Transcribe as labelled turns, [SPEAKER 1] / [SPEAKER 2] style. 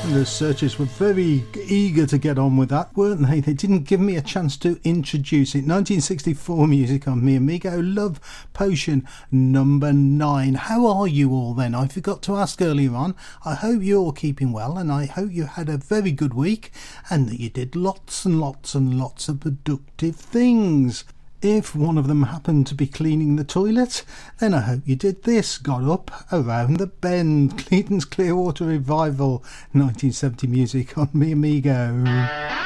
[SPEAKER 1] And the Searchers were very eager to get on with that, weren't they? They didn't give me a chance to introduce it. 1964 music on Me Amigo, Love Potion number 9. How are you all then? I forgot to ask earlier on. I hope you're all keeping well, and I hope you had a very good week and that you did lots and lots and lots of productive things. If one of them happened to be cleaning the toilet, then I hope you did this. Got up around the bend. Creedence Clearwater Revival, 1970 music on Me Amigo.